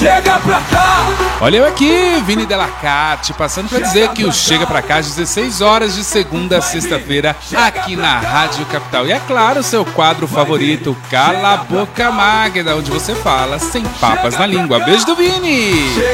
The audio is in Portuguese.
Chega pra cá. Olha eu aqui, Vini Delacate, passando pra dizer que o Chega Pra Cá às 16 horas de segunda a sexta-feira aqui na Rádio Capital. E é claro, seu quadro favorito, Cala a Boca Magda, onde você fala sem papas na língua. Beijo do Vini!